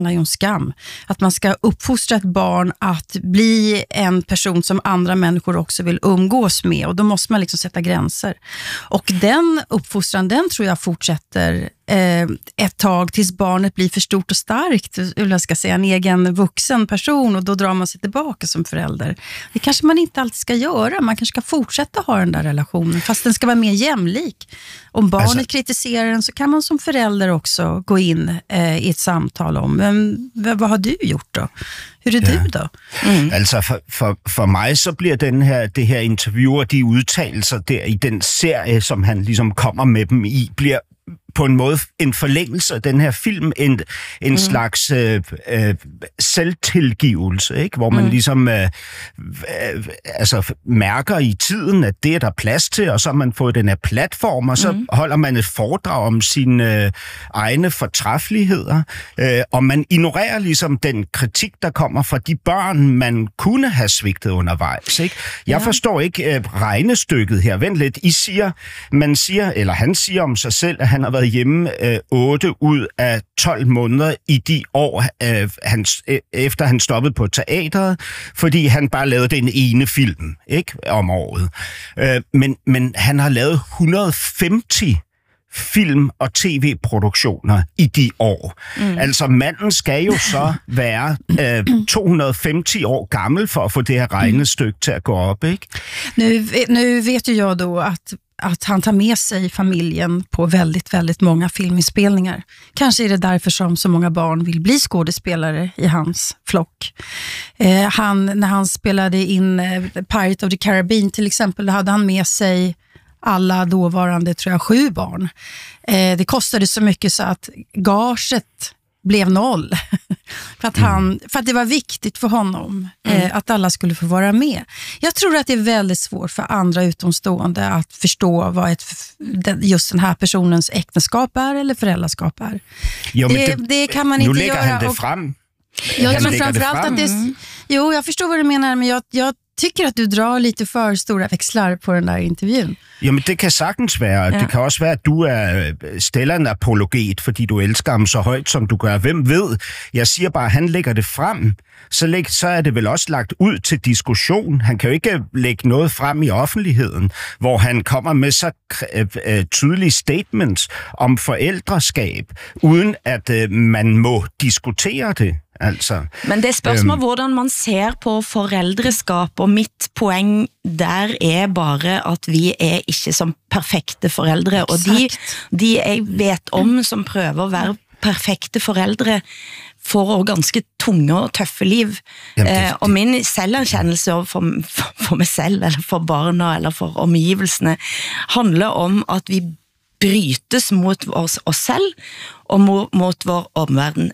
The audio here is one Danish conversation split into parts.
handlar ju om skam. Att man ska uppfostra ett barn att bli en person som andra människor också vill umgås med. Och då måste man liksom sätta gränser. Och den uppfostran, den tror jag fortsätter ett tag tills barnet blir för stort och starkt. Jag ska säga en egen vuxen person, och då drar man sig tillbaka som förälder. Det kanske man inte alltid ska göra. Man kanske ska fortsätta ha den där relationen, fast den ska vara mer jämlik. Om barnet kritiserar den, så kan man som förälder också gå in i ett samtal om vad har du gjort då? Hur är du då? Altså for mig så bliver det her interview og de udtalelser der i den serie, som han ligesom kommer med dem i, bliver på en måde en forlængelse af den her film, en slags selvtilgivelse, ikke? Hvor man ligesom mærker i tiden, at det er der plads til, og så har man fået den her platform, og så holder man et foredrag om sine egne fortræffeligheder, og man ignorerer ligesom den kritik, der kommer fra de børn, man kunne have svigtet undervejs, ikke? Jeg forstår ikke regnestykket her. Vent lidt. Han siger om sig selv, at han har været hjemme 8 ud af 12 måneder i de år, efter han stoppede på teateret, fordi han bare lavede den ene film, ikke, om året. Men han har lavet 150 film- og tv-produktioner i de år. Altså manden skal jo så være 250 år gammel for at få det her regnestykke til at gå op, ikke? Nu vet ju jag då att han tar med sig familjen på väldigt, väldigt många filminspelningar. Kanske är det därför som så många barn vill bli skådespelare i hans flock. När han spelade in Pirates of the Caribbean till exempel, hade han med sig alla dåvarande, tror jag, 7 barn. Det kostade så mycket så att gaget blev 0. för att det var viktigt för honom att alla skulle få vara med. Jag tror att det är väldigt svårt för andra utomstående att förstå vad just den här personens äktenskap är eller föräldraskap är. Jo, det kan man inte göra. Nu lägger han det fram. Ja, men framförallt att jo, jag förstår vad du menar, men jag tycker att du drar lite för stora växlar på den där intervjun. Jamen, det kan sagtens være. Ja. Det kan også være, at du er Stellan apologet, fordi du elsker ham så højt, som du gør. Hvem ved? Jeg siger bare, at han lægger det frem. Så er det vel også lagt ud til diskussion. Han kan jo ikke lægge noget frem i offentligheden, hvor han kommer med så tydelige statements om forældreskab, uden at man må diskutere det. Altså, men det er spørsmål hvordan man ser på forældreskap, og mitt poeng der er bare at vi er ikke som perfekte forældre, og de jeg vet om som prøver at være perfekte forældre får også ganske tunge og tøffe liv. Og min selverkendelse for mig selv, eller for barna, eller for omgivelsene, handler om at vi brytes mot os selv og mot vår omverden.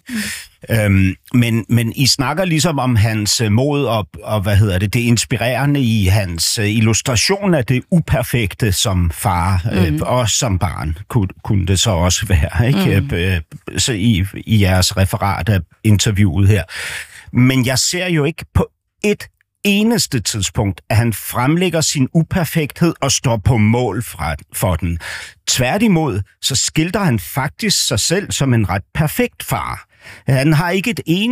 Men I snakker ligesom om hans mod og det inspirerende i hans illustration af det uperfekte som far, og som barn kunne det så også være, ikke? Så i jeres referat af interviewet her. Men jeg ser jo ikke på et eneste tidspunkt, at han fremlægger sin uperfekthed og står på mål for den. Tværtimod, så skildrer han faktisk sig selv som en ret perfekt far. Han har ikke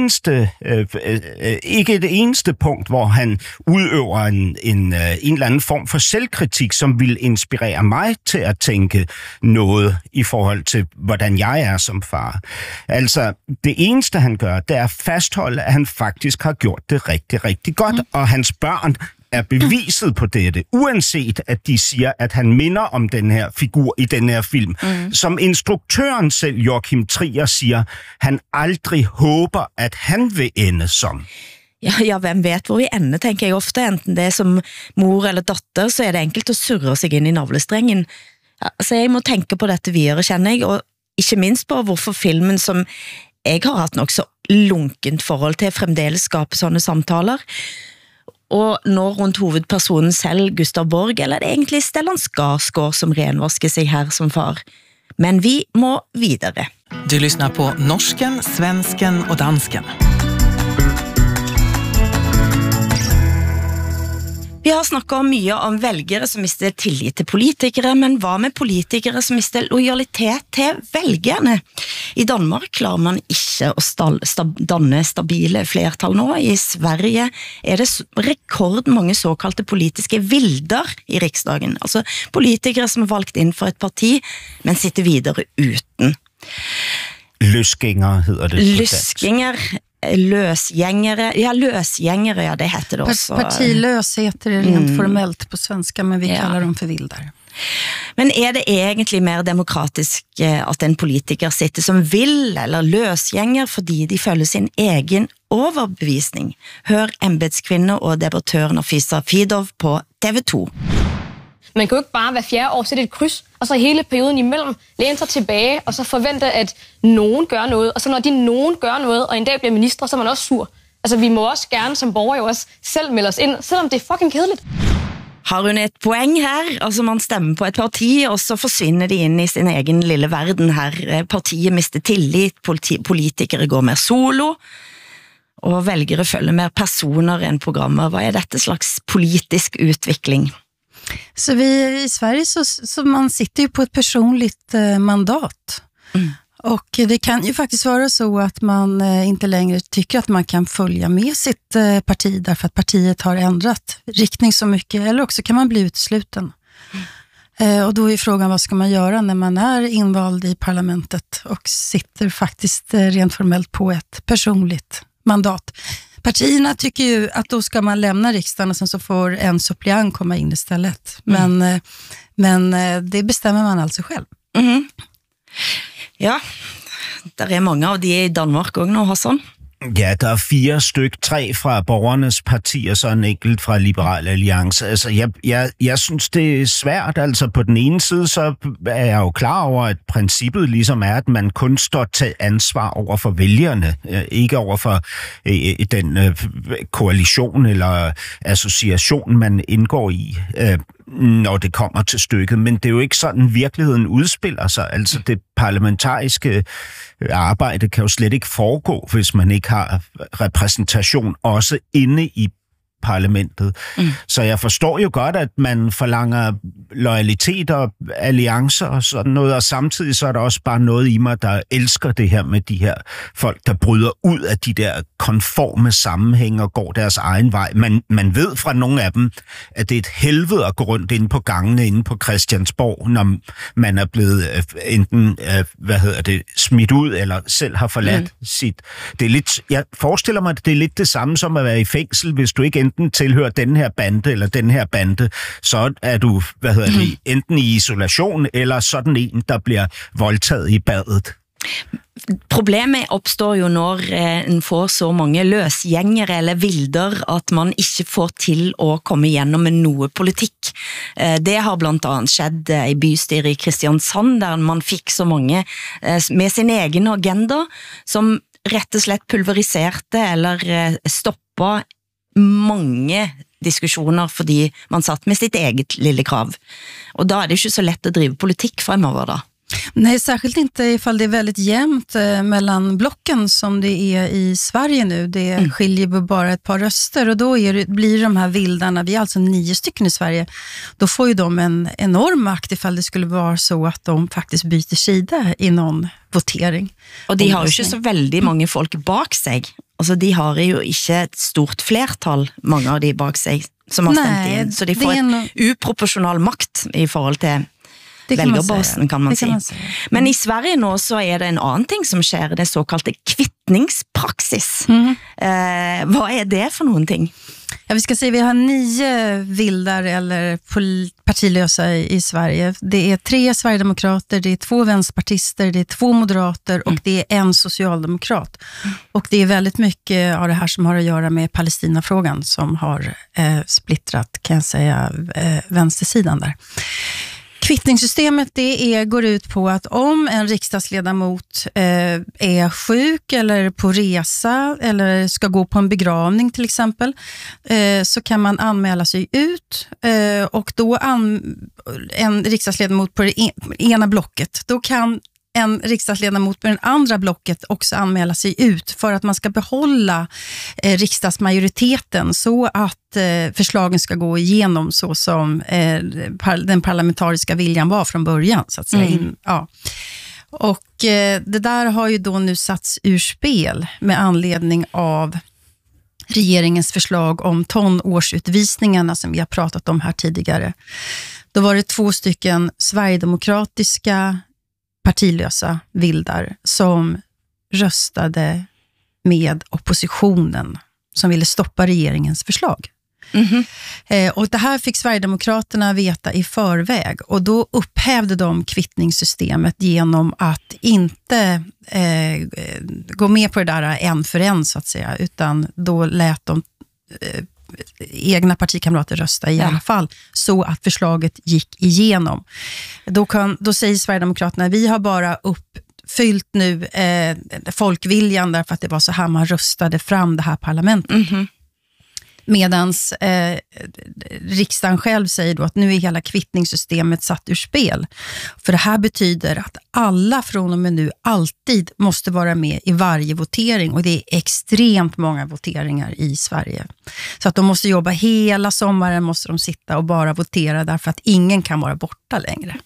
et eneste punkt, hvor han udøver en eller anden form for selvkritik, som vil inspirere mig til at tænke noget i forhold til, hvordan jeg er som far. Altså, det eneste han gør, det er at fastholde, at han faktisk har gjort det rigtig, rigtig godt, og hans børn er beviset på dette, uanset at de siger, at han minder om den her figur i den her film. Som instruktøren selv, Joachim Trier, siger, han aldrig håber, at han vil ende som. Ja, hvem vet hvor vi ender, tenker jeg ofte. Enten det er som mor eller datter, så er det enkelt å surre seg inn i navlestrengen. Så jeg må tenke på dette videre, kjenner jeg, og ikke minst på hvorfor filmen som jeg har hatt nok så lunkent forhold til, fremdeles skaper sånne samtaler. Og nå rundt hovedpersonen selv, Gustav Borg, eller er det egentlig Stellan Skarsgård som renvasker sig her som far? Men vi må videre. Du lyssnar på norsken, svensken och dansken. Vi har snakket mye om velgere som mister tillit til politikere, men hva med politikere som mister lojalitet til velgerne? I Danmark klarer man ikke å danne stabile flertall nå. I Sverige er det rekordmange såkalte politiske vilder i riksdagen. Altså politikere som er valgt inn for et parti, men sitter videre uten. Løsgængere hedder det. Løsgænger, løsgängare, ja det heter det också. Partilös heter det rent formellt på svenska, men vi kallar dem för vildar. Men är det egentlig mer demokratisk at en politiker sitter som vill eller løsgänger fordi de følger sin egen overbevisning? Hør embedskvinne og debattør Nafisa Fidov på TV2. Man kan jo ikke bare hver fjerde år sætte et kryds, og så hele perioden imellem læne sig tilbage, og så forvente, at nogen gør noget. Og så når de nogen gør noget, og en dag bliver minister, så er man også sur. Altså, vi må også gerne som borgere jo også selv melde os ind, selvom det er fucking kedeligt. Har hun et poeng her? Altså, man stemmer på et parti, og så forsvinner de inn i sin egen lille verden her. Partiet mister tillit, politikere går mer solo, og velgere følger mer personer enn programmer. Hva er dette slags politisk utvikling? Så vi i Sverige så man sitter ju på ett personligt mandat. Och det kan ju faktiskt vara så att man inte längre tycker att man kan följa med sitt parti därför att partiet har ändrat riktning så mycket, eller också kan man bli utsluten. Och då är frågan, vad ska man göra när man är invald i parlamentet och sitter faktiskt rent formellt på ett personligt mandat. Partierna tycker ju att då ska man lämna riksdagen och sen så får en suppleant komma in istället. Men det bestämmer man alltså själv. Ja, der er mange av de i Danmark også nå, Hassan. Ja, der er 4 styk, 3 fra Borgernes Parti, og så en enkelt fra Liberal Alliance. Altså, jeg synes, det er svært. Altså, på den ene side, så er jeg jo klar over, at princippet ligesom er, at man kun står til ansvar over for vælgerne, ikke over for den koalition eller association, man indgår i, når det kommer til stykket. Men det er jo ikke sådan, virkeligheden udspiller sig. Altså, det parlamentariske arbejde kan jo slet ikke foregå, hvis man ikke har repræsentation også inde i parlamentet. Så jeg forstår jo godt, at man forlanger loyalitet og alliancer og sådan noget, og samtidig så er der også bare noget i mig, der elsker det her med de her folk, der bryder ud af de der konforme sammenhæng og går deres egen vej. Man ved fra nogle af dem, at det er et helvede at gå rundt inde på gangene inde på Christiansborg, når man er blevet enten smidt ud eller selv har forladt sit. Det er lidt, jeg forestiller mig, at det er lidt det samme som at være i fængsel, hvis du ikke enten tilhører den her bande eller den her bande, så er du, enten i isolation eller sådan en, der bliver voldtaget i badet. Problemet opstår jo når en får så mange løsgjengere eller vilder at man ikke får til å komme gjennom med noe politikk. Det har blant annet skjedd i bystyret i Kristiansand, der man fikk så mange med sin egen agenda, som rett og slett pulveriserte eller stoppet mange diskussioner fordi man satt med sitt eget lille krav. Och då är det inte så lätt att driva politik fremover då. Nej, särskilt inte ifall det är väldigt jämnt mellan blocken som det är i Sverige nu. Det skiljer bara ett par röster och då blir de här vildarna, vi är alltså 9 stycken i Sverige, då får ju de en enorm makt ifall det skulle vara så att de faktiskt byter sida i någon votering. Och de har ju inte så väldigt många folk bak sig. Altså, de har jo ikke et stort flertall, mange av de bak seg, som har stemt inn. Så de får et uproportional makt i forhold til velgerbasen, kan man si. Men i Sverige nå så er det en annen ting som skjer, det såkalte kvittningspraksis. Vad är det för noen ting? Ja, vi ska säga vi har 9 vildar eller partilösa i Sverige. Det är 3 Sverigedemokrater, det är 2 vänsterpartister, det är 2 moderater och det är 1 socialdemokrat. Och det är väldigt mycket av det här som har att göra med Palestinafrågan som har splittrat, kan jag säga, vänstersidan där. Kvittningssystemet går ut på att om en riksdagsledamot är sjuk eller på resa eller ska gå på en begravning till exempel, så kan man anmäla sig ut och då en riksdagsledamot på det ena blocket, då kan en riksdagsledamot på den andra blocket också anmäla sig ut för att man ska behålla riksdagsmajoriteten så att förslagen ska gå igenom så som den parlamentariska viljan var från början, så att säga. Och det där har ju då nu satts ur spel med anledning av regeringens förslag om tonårsutvisningarna som vi har pratat om här tidigare. Då var det 2 stycken sverigedemokratiska partilösa vildar som röstade med oppositionen som ville stoppa regeringens förslag. Och det här fick Sverigedemokraterna veta i förväg och då upphävde de kvittningssystemet genom att inte gå med på det där en för en så att säga, utan då lät de egna partikamrater rösta i alla fall så att förslaget gick igenom. Då säger Sverigedemokraterna, vi har bara uppfyllt nu folkviljan därför att det var så här man röstade fram det här parlamentet. Medans riksdagen själv säger då att nu är hela kvittningssystemet satt ur spel. För det här betyder att alla från och med nu alltid måste vara med i varje votering. Och det är extremt många voteringar i Sverige. Så att de måste jobba hela sommaren, måste de sitta och bara votera därför att ingen kan vara borta längre.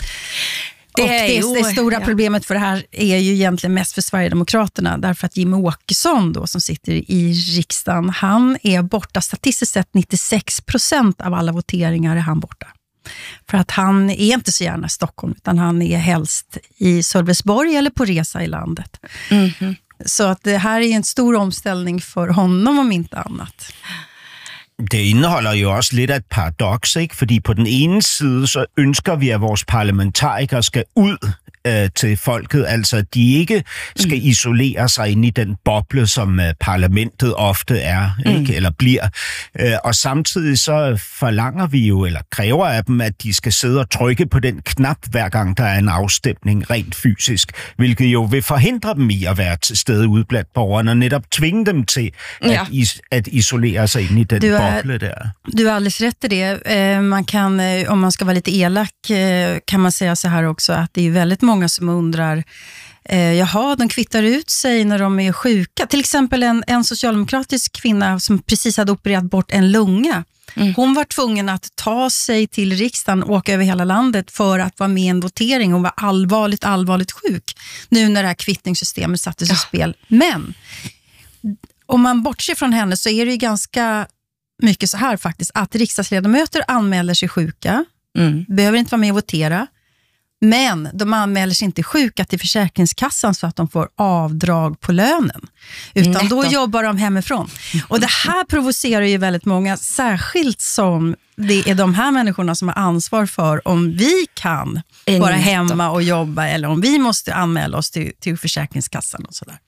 Det stora problemet för det här är ju egentligen mest för Sverigedemokraterna därför att Jimmie Åkesson då, som sitter i riksdagen, han är borta statistiskt sett 96% av alla voteringar är han borta. För att han är inte så gärna i Stockholm utan han är helst i Sölvesborg eller på resa i landet. Så att det här är en stor omställning för honom om inte annat. Det indeholder jo også lidt af et paradoks, ikke? Fordi på den ene side, så ønsker vi, at vores parlamentarikere skal ud til folket, altså at de ikke skal isolere sig inde i den boble, som parlamentet ofte er, ikke? Eller bliver. Og samtidig så forlanger vi jo, eller kræver af dem, at de skal sidde og trykke på den knap, hver gang der er en afstemning rent fysisk, hvilket jo vil forhindre dem i at være til stede ude blandt borgerne, og netop tvinge dem til at isolere sig inde i den boble der. Du har alldeles rätt i det. Man kan, om man ska vara lite elak, kan man säga så här också, att det är väldigt många som undrar, jaha, de kvittar ut sig när de är sjuka. Till exempel en socialdemokratisk kvinna som precis hade opererat bort en lunga. Hon var tvungen att ta sig till riksdagen och åka över hela landet för att vara med i en votering. Hon var allvarligt sjuk nu när det här kvittningssystemet sattes i spel. Men om man bortser från henne så är det ju ganska mycket så här faktiskt, att riksdagsledamöter anmäler sig sjuka, behöver inte vara med och votera, men de anmäler sig inte sjuka till Försäkringskassan så att de får avdrag på lönen. Utan då jobbar de hemifrån. Och det här provocerar ju väldigt många, särskilt som det är de här människorna som har ansvar för om vi kan vara hemma och jobba eller om vi måste anmäla oss till Försäkringskassan och sådär.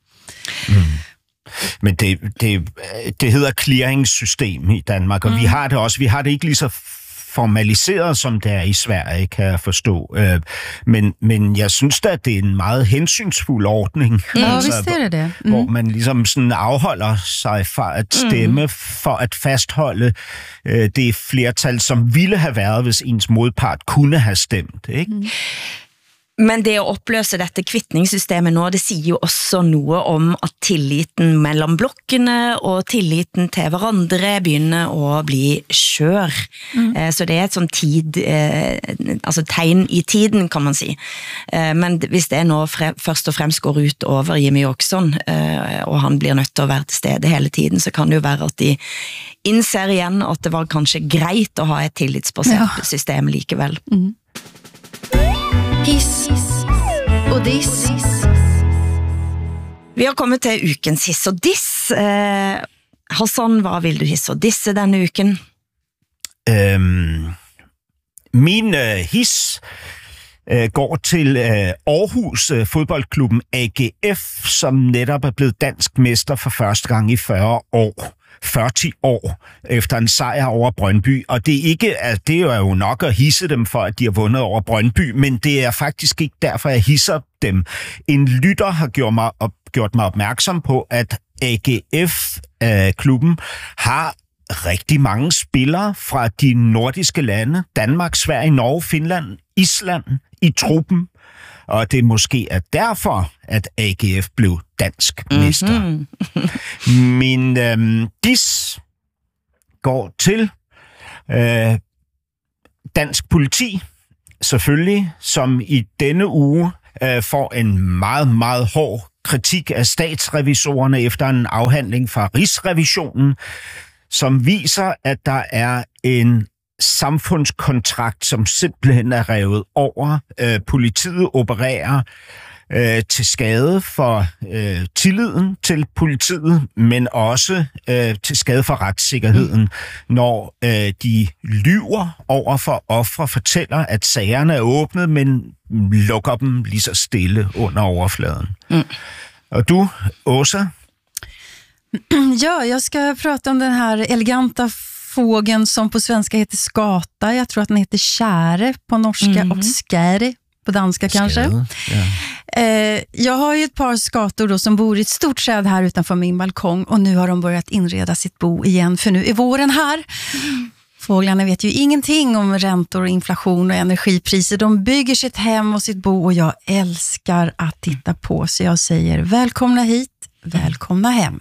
Men det hedder clearingssystem i Danmark, og vi har det også. Vi har det ikke lige så formaliseret, som det er i Sverige, kan jeg forstå. Men jeg synes da, at det er en meget hensynsfuld ordning. Ja, visst er det. Hvor man ligesom sådan afholder sig fra at stemme for at fastholde det flertal, som ville have været, hvis ens modpart kunne have stemt, ikke? Men det å oppløse dette kvittningssystemet nå, det sier jo også noe om at tilliten mellom blokkene og tilliten til hverandre begynner å bli skjør. Så det er et sånn altså tegn i tiden, kan man si. Men hvis det nå først og fremst går ut over Jimmie Åkesson, og han blir nødt til å være til stede hele tiden, så kan det jo være at de innser igjen at det var kanskje greit å ha et tillitsbasert system likevel. Hiss och diss. Vi har kommet til ukens hiss og diss. Hassan, hva vil du hisse og disse denne uken? Min hiss går til Aarhus fodboldklubben AGF, som netop er blevet dansk mester for første gang i 40 år efter en sejr over Brøndby. Og det er jo nok at hisse dem for, at de har vundet over Brøndby, men det er faktisk ikke derfor, jeg hisser dem. En lytter har gjort mig opmærksom på, at AGF-klubben har rigtig mange spillere fra de nordiske lande, Danmark, Sverige, Norge, Finland, Island, i truppen, og det måske er derfor, at AGF blev dansk mester. Min diss går til dansk politi, selvfølgelig, som i denne uge får en meget, meget hård kritik af statsrevisorerne efter en afhandling fra Rigsrevisionen, som viser, at der er en samfundskontrakt, som simpelthen er revet over. Politiet opererer til skade for tilliden til politiet, men også til skade for retssikkerheden, når de lyver over for ofre, fortæller, at sagerne er åbnet, men lukker dem lige så stille under overfladen. Och du, Åsa? Ja, jag ska prata om den här eleganta fågeln som på svenska heter skata. Jag tror att den heter käre på norska och skære på danska kanske. Ja. Jag har ju ett par skator då som bor i ett stort träd här utanför min balkong, och nu har de börjat inreda sitt bo igen, för nu är våren här. Fåglarna vet ju ingenting om räntor och inflation och energipriser. De bygger sitt hem och sitt bo, och jag älskar att titta på. Så jag säger välkomna hit, välkomna hem.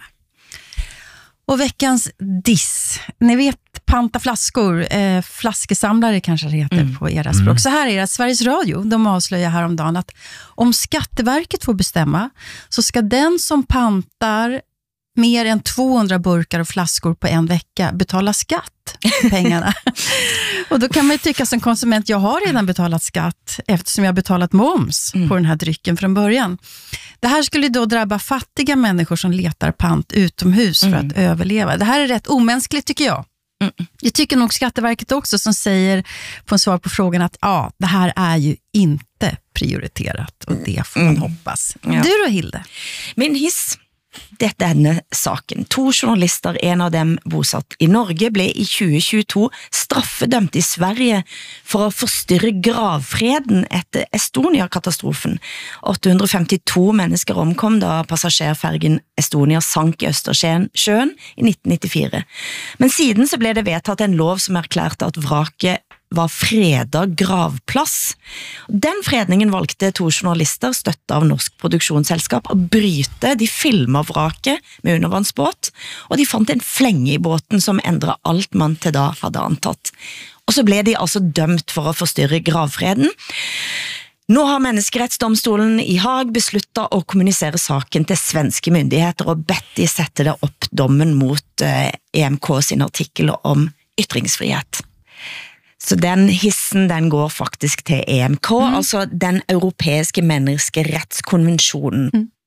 Och veckans diss. Ni vet panta flaskor, flaskesamlare kanske det heter på era språk. Så här är det, Sveriges Radio, de avslöjar häromdagen att om Skatteverket får bestämma, så ska den som pantar mer än 200 burkar och flaskor på en vecka betala skatt för pengarna. Och då kan man ju tycka som konsument, jag har redan betalat skatt eftersom jag har betalat moms på den här drycken från början. Det här skulle då drabba fattiga människor som letar pant utomhus för att överleva. Det här är rätt omänskligt tycker jag. Jag tycker nog Skatteverket också, som säger på en svar på frågan att ja, det här är ju inte prioriterat, och det får man hoppas. Ja. Du då, Hilde? Min hiss, dette er denne saken. 2 journalister, en av dem bosatt i Norge, ble i 2022 straffedømt i Sverige for å forstyrre gravfreden etter Estonia-katastrofen. 852 mennesker omkom da passasjerfergen Estonia sank i Østersjøen i 1994. Men siden så ble det vedtatt en lov som erklærte at vraket var fredet gravplass. Den fredningen valgte 2 journalister, støttet av Norsk Produksjonsselskap, å bryte. De filmet vraket med undervannsbåt, og de fant en flenge i båten som endret alt man til da hadde antatt. Og så ble de altså dømt for å forstyrre gravfreden. Nå har Menneskerettsdomstolen i Haag besluttet å kommunisere saken til svenske myndigheter, og bedt de sette det opp dommen mot EMK sin artikkel om ytringsfrihet. Så den hissen, den går faktisk til EMK, altså den europeiske menneskerettskonvensjonen.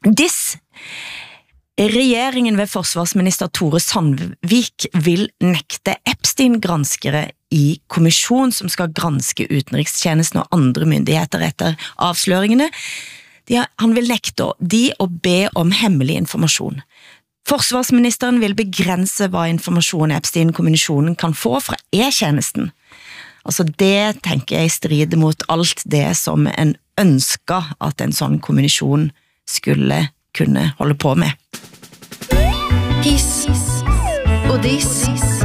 Regjeringen ved forsvarsminister Tore Sandvik vil nekte Epstein-granskere i kommisjon som skal granske utenrikstjenesten og andre myndigheter etter avsløringene. Han vil nekte de å be om hemmelig informasjon. Forsvarsministeren vil begrense hva informasjon Epstein-kommisjonen kan få fra E-tjenesten. Altså det tenker jeg strider mot alt det som en ønsker at en sånn kommisjon skulle kunne holde på med. Hiss og diss.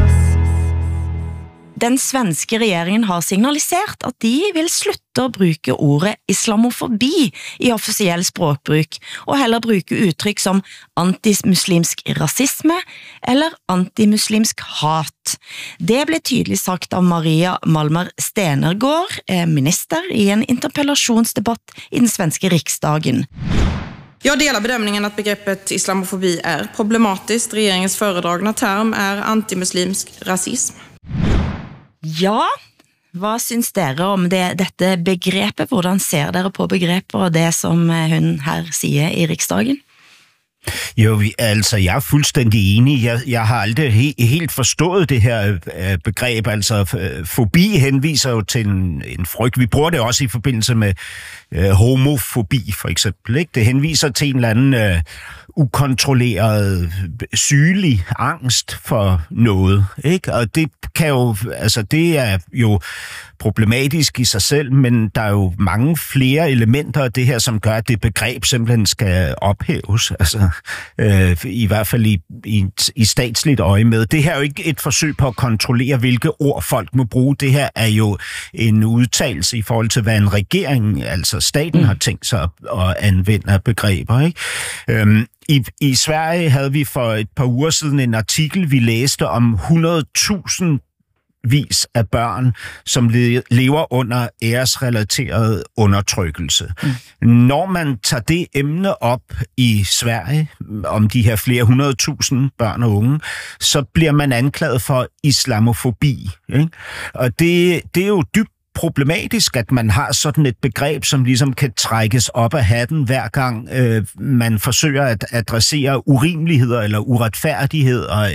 Den svenske regjeringen har signalisert at de vil slutte å bruke ordet islamofobi i offisiell språkbruk, og heller bruke uttrykk som antimuslimsk rasisme eller antimuslimsk hat. Det ble tydelig sagt av Maria Malmer Stenergård, minister, i en interpellationsdebatt i den svenske riksdagen. Jag delar bedömningen att begreppet islamofobi är problematiskt. Regeringens föredragna term är antimuslimsk rasism. Ja, hva syns dere om dette begrepet? Hvordan ser dere på begrepet og det som hun her sier i riksdagen? Jo, altså, jeg er fuldstændig enig. Jeg har aldrig helt forstået det her begreb. Altså, fobi henviser jo til en frygt. Vi bruger det også i forbindelse med homofobi, for eksempel. Ikke? Det henviser til en eller anden ukontrolleret, sygelig angst for noget. Ikke? Og det det er jo problematisk i sig selv, men der er jo mange flere elementer af det her, som gør, at det begreb simpelthen skal ophæves. Altså, i hvert fald i statsligt øje med. Det her er jo ikke et forsøg på at kontrollere, hvilke ord folk må bruge. Det her er jo en udtalelse i forhold til, hvad en regering, altså staten, har tænkt sig at anvende af begreber, ikke? I Sverige havde vi for et par uger siden en artikel, vi læste om 100.000 vis af børn, som lever under æresrelateret undertrykkelse. Når man tager det emne op i Sverige, om de her flere 100.000 børn og unge, så bliver man anklaget for islamofobi. Ikke? Og det er jo dybt problematisk, at man har sådan et begreb, som ligesom kan trækkes op af hatten, hver gang man forsøger at adressere urimeligheder eller uretfærdigheder